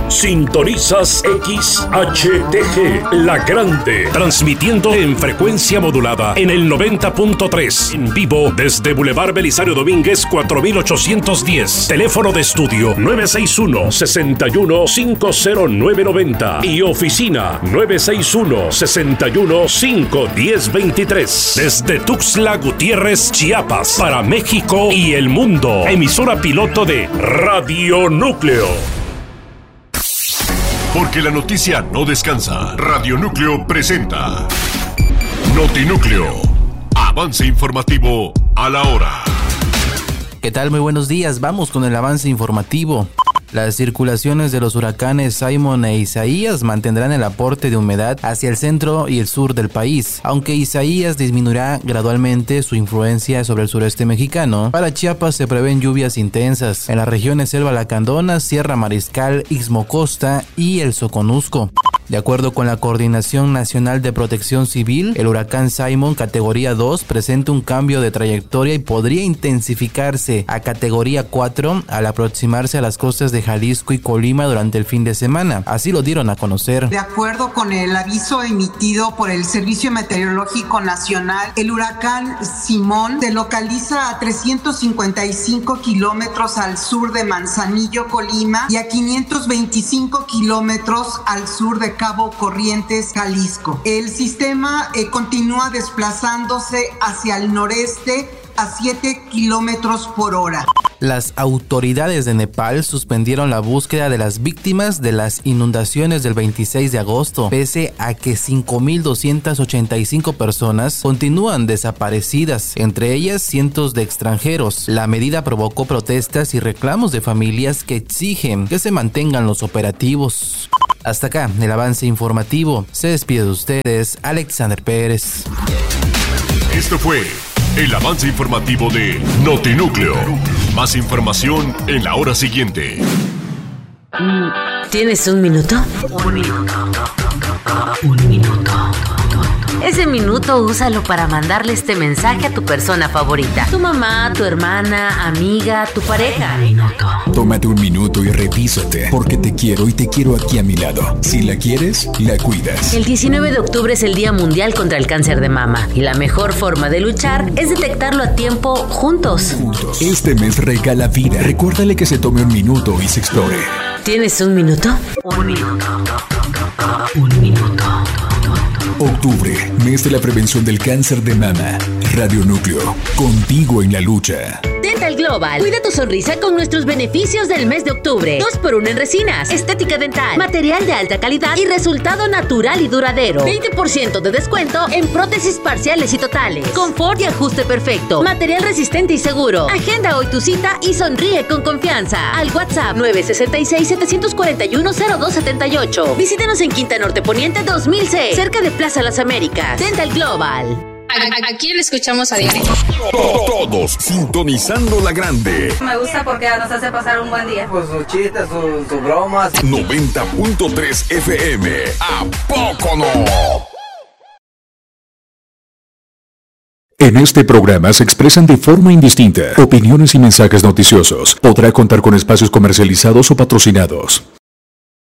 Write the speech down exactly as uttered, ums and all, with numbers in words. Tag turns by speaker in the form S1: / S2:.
S1: Sintonizas X H T G, La Grande, transmitiendo en frecuencia modulada en el noventa punto tres, en vivo desde Boulevard Belisario Domínguez cuatro mil ochocientos diez. Teléfono de estudio nueve seis uno, seis uno, cinco cero nueve nueve cero y oficina nueve seis uno, seis uno, cinco uno cero dos tres. Desde Tuxtla Gutiérrez, Chiapas, para México y el mundo. Emisora piloto de Radio Núcleo.
S2: Porque la noticia no descansa. Radio Núcleo presenta Notinúcleo. Avance informativo a la hora.
S3: ¿Qué tal? Muy buenos días. Vamos con el avance informativo. Las circulaciones de los huracanes Simon e Isaías mantendrán el aporte de humedad hacia el centro y el sur del país. Aunque Isaías disminuirá gradualmente su influencia sobre el sureste mexicano, para Chiapas se prevén lluvias intensas en las regiones Selva Lacandona, Sierra Mariscal, Istmo Costa y el Soconusco. De acuerdo con la Coordinación Nacional de Protección Civil, el huracán Simon categoría dos presenta un cambio de trayectoria y podría intensificarse a categoría cuatro al aproximarse a las costas de Jalisco y Colima durante el fin de semana. Así lo dieron a conocer.
S4: De acuerdo con el aviso emitido por el Servicio Meteorológico Nacional, el huracán Simón se localiza a trescientos cincuenta y cinco kilómetros al sur de Manzanillo, Colima, y a quinientos veinticinco kilómetros al sur de Cabo Corrientes, Jalisco. El sistema eh, continúa desplazándose hacia el noreste a siete kilómetros por hora.
S3: Las autoridades de Nepal suspendieron la búsqueda de las víctimas de las inundaciones del veintiséis de agosto, pese a que cinco mil doscientas ochenta y cinco personas continúan desaparecidas, entre ellas cientos de extranjeros. La medida provocó protestas y reclamos de familias que exigen que se mantengan los operativos. Hasta acá el avance informativo. Se despide de ustedes Alexander Pérez.
S2: Esto fue el avance informativo de Notinúcleo. Más información en la hora siguiente.
S5: ¿Tienes un minuto? Un minuto. Un minuto. Ese minuto úsalo para mandarle este mensaje a tu persona favorita. Tu mamá, tu hermana, amiga, tu pareja. Minuto.
S6: Tómate un minuto y revísate, porque te quiero y te quiero aquí a mi lado. Si la quieres, la cuidas.
S5: El diecinueve de octubre es el Día Mundial contra el Cáncer de Mama y la mejor forma de luchar es detectarlo a tiempo juntos.
S6: Juntos. Este mes regala vida. Recuérdale que se tome un minuto y se explore.
S5: ¿Tienes un minuto? Un minuto. Un minuto.
S6: Octubre, mes de la prevención del cáncer de mama. Radio Núcleo, contigo en la lucha.
S5: Dental Global, cuida tu sonrisa con nuestros beneficios del mes de octubre. dos por uno en resinas, estética dental, material de alta calidad y resultado natural y duradero. veinte por ciento de descuento en prótesis parciales y totales. Confort y ajuste perfecto, material resistente y seguro. Agenda hoy tu cita y sonríe con confianza. Al WhatsApp nueve seis seis, siete cuatro uno, cero dos siete ocho. Visítenos en Quinta Norte Poniente dos mil seis, cerca de Plaza Las Américas. Dental Global.
S7: Aquí le escuchamos a diario.
S2: Todos sintonizando La Grande.
S8: Me gusta porque nos hace pasar un buen día.
S9: Pues sus chistes, sus su bromas.
S2: noventa punto tres F M. ¿A poco no?
S6: En este programa se expresan de forma indistinta opiniones y mensajes noticiosos. Podrá contar con espacios comercializados o patrocinados.